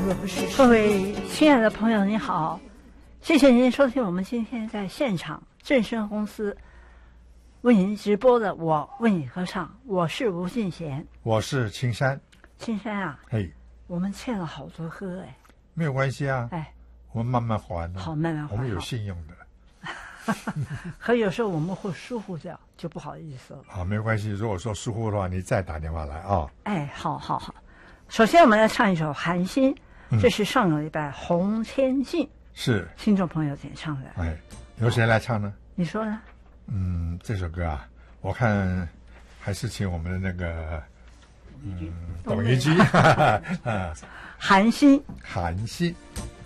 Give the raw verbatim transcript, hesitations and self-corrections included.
各位亲爱的朋友，你好，谢谢您收听我们今天在现场正声公司为您直播的《我为你歌唱》，我是吴俊贤， 我是青山。 青山啊， 嘿， 我们欠了好多歌哎， 没有关系啊， 哎， 我们慢慢还、啊。 好，慢慢还。 我们有信用的。 可有时候我们会疏忽掉，就不好意思了。 好，没关系。如果说疏忽的话，你再打电话来啊。 哎，好好好。首先，我们来唱一首《寒心》，这是上个礼拜洪天敬是听众朋友点唱的。 哎，由谁来唱呢？ 你说呢？ 嗯，这首歌啊，我看还是请我们的那个嗯董一居啊， 寒心， 寒心。